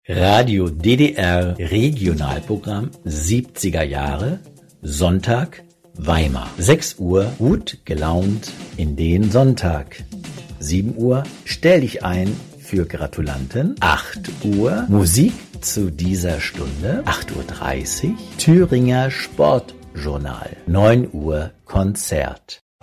Radio DDR Regionalprogramm 70er Jahre, Sonntag, Weimar. 6 Uhr, gut gelaunt in den Sonntag. 7 Uhr, stell dich ein für Gratulanten. 8 Uhr, Musik zu dieser Stunde. 8:30 Uhr, Thüringer Sportjournal. 9 Uhr, Konzert.